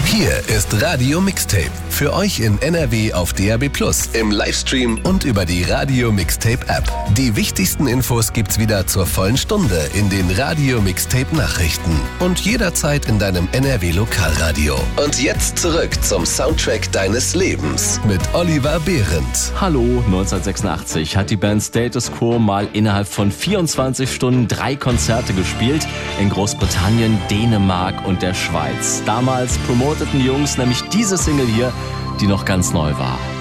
Hier ist Radio Mixtape. Für euch in NRW auf DAB+, im Livestream und über die Radio Mixtape App. Die wichtigsten Infos gibt's wieder zur vollen Stunde in den Radio Mixtape Nachrichten und jederzeit in deinem NRW Lokalradio. Und jetzt zurück zum Soundtrack deines Lebens mit Oliver Behrendt. Hallo, 1986 hat die Band Status Quo mal innerhalb von 24 Stunden 3 Konzerte gespielt in Großbritannien, Dänemark und der Schweiz. Damals promoteten die Jungs nämlich diese Single hier, die noch ganz neu war.